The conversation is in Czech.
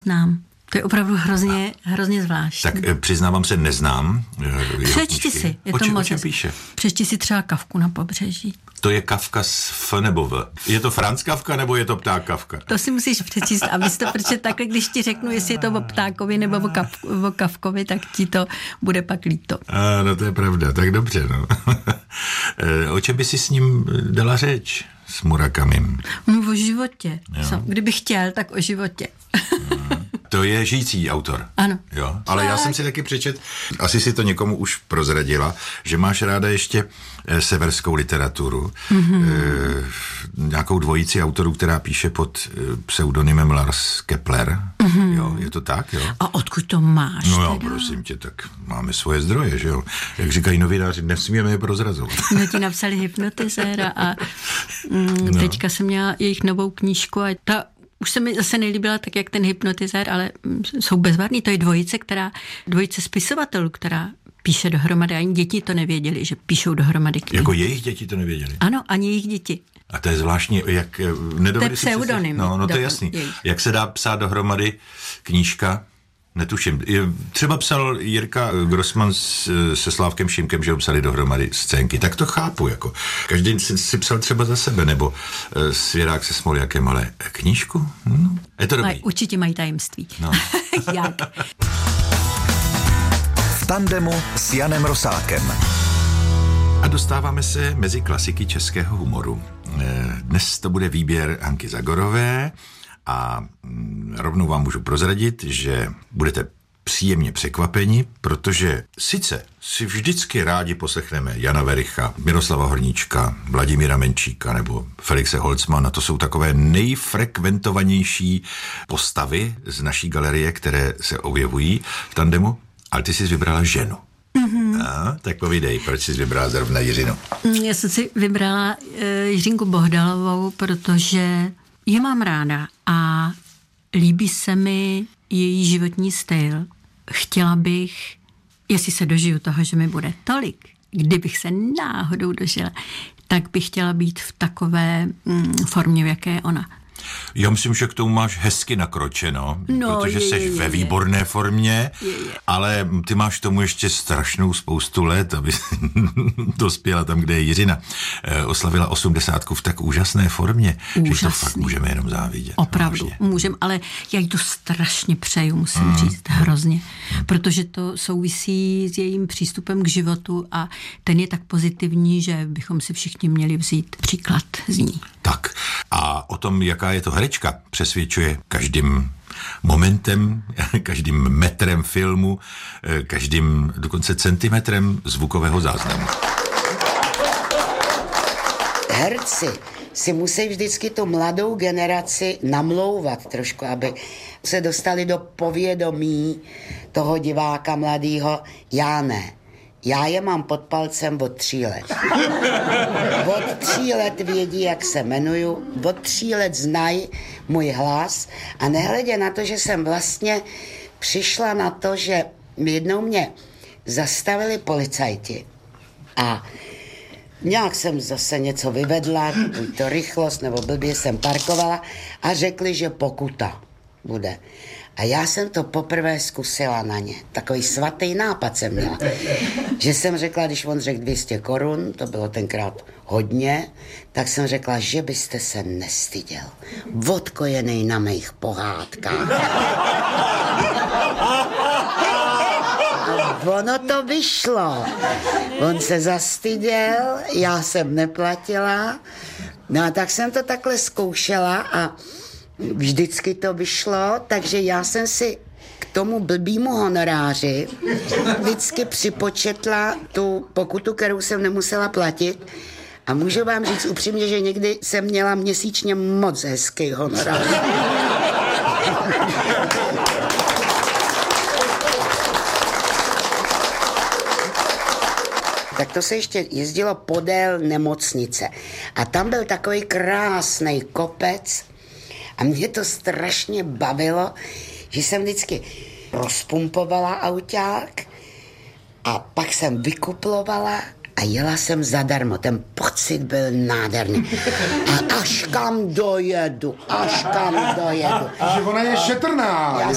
neznám. To je opravdu hrozně zvláštní. Tak přiznávám se, neznám. Přečti si, je to možné. Píše? Přečti si třeba Kafku na pobřeží. To je Kafka s F nebo V? Je to Franz Kafka nebo je to pták Kafka? To si musíš přečíst, abys to, protože takhle, když ti řeknu, jestli je to o ptákovi nebo o Kafkovi, tak ti to bude pak líto. No to je pravda, tak dobře, no. O čem by si s ním dala řeč? S Murakamim? O životě. Kdybych chtěl, tak o životě. To je žijící autor. Ano. Jo, ale já jsem si taky přečet, asi si to někomu už prozradila, že máš ráda ještě severskou literaturu, nějakou dvojici autorů, která píše pod pseudonymem Lars Kepler. Jo, je to tak, jo? A odkud to máš? No jo, prosím tě, tak máme svoje zdroje, že jo? Jak říkají novináři, nesmíme je prozrazovat. No ti napsali Hypnotizéra a teďka jsem měla jejich novou knížku a ta už se mi zase nelíbila tak, jak ten Hypnotizér, ale jsou bezvadný. To je dvojice spisovatelů, která píše dohromady. Ani děti to nevěděli, že píšou dohromady knihy. Jako jejich děti to nevěděli? Ano, ani jejich děti. A to je zvláštní, jak to je pseudonym. No to je jasný. Jak se dá psát dohromady knížka? Netuším. Třeba psal Jirka Grossman se Slávkem Šimkem, že ho psali dohromady scénky. Tak to chápu, jako. Každý si psal třeba za sebe, nebo Svěrák se Smoljakem, ale knížku? Je to dobrý. Určitě mají tajemství. No. Jak? V tandemu s Janem Rosákem. A dostáváme se mezi klasiky českého humoru. Dnes to bude výběr Hanky Zagorové a rovnou vám můžu prozradit, že budete příjemně překvapeni, protože sice si vždycky rádi poslechneme Jana Vericha, Miroslava Horníčka, Vladimíra Menčíka nebo Felixe Holcmana, to jsou takové nejfrekventovanější postavy z naší galerie, které se objevují v tandemu, ale ty jsi vybrala ženu. Tak povídej, proč jsi vybrala zrovna Jiřinu? Já jsem si vybrala Jiřinku Bohdalovou, protože ji mám ráda a líbí se mi její životní styl. Chtěla bych, jestli se dožiju toho, že mi bude tolik, kdybych se náhodou dožila, tak bych chtěla být v takové formě, v jaké je ona. Já myslím, že k tomu máš hezky nakročeno, protože jsi ve výborné formě, ale ty máš k tomu ještě strašnou spoustu let, aby dospěla tam, kde je Jiřina. Oslavila 80 v tak úžasné formě, že to fakt můžeme jenom závidět. Opravdu, můžeme, ale já jí to strašně přeju, musím říct, hrozně, protože to souvisí s jejím přístupem k životu a ten je tak pozitivní, že bychom si všichni měli vzít příklad z ní. Tak a o tom, jaká je to herečka, přesvědčuje každým momentem, každým metrem filmu, každým dokonce centimetrem zvukového záznamu. Herci si musí vždycky tu mladou generaci namlouvat trošku, aby se dostali do povědomí toho diváka mladýho. Já ne. Já je mám pod palcem od 3 let. Od 3 let vědí, jak se jmenuju, od 3 let znají můj hlas a nehledě na to, že jsem vlastně přišla na to, že jednou mě zastavili policajti a nějak jsem zase něco vyvedla, buď to rychlost, nebo blbě jsem parkovala a řekli, že pokuta bude. A já jsem to poprvé zkusila na ně. Takový svatý nápad jsem měla. Že jsem řekla, když on řekl 200 korun, to bylo tenkrát hodně, tak jsem řekla, že byste se nestyděl. Odkojenej na mých pohádkách. A ono to vyšlo. On se zastyděl, já jsem neplatila. No a tak jsem to takhle zkoušela a vždycky to vyšlo, takže já jsem si k tomu blbýmu honoráři vždycky připočetla tu pokutu, kterou jsem nemusela platit. A můžu vám říct upřímně, že někdy jsem měla měsíčně moc hezký honorář. Tak to se ještě jezdilo podél nemocnice. A tam byl takový krásný kopec a mě to strašně bavilo, že jsem vždycky rozpumpovala auták a pak jsem vykuplovala a jela jsem zadarmo. Ten pocit byl nádherný. A až kam dojedu. Že ona je šetrná.